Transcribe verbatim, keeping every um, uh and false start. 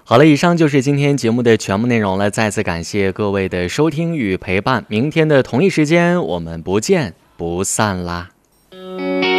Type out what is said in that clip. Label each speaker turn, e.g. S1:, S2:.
S1: 好了，以上就是今天节目的全部内容了，再次感谢各位的收听与陪伴，明天的同一时间我们不见不散啦。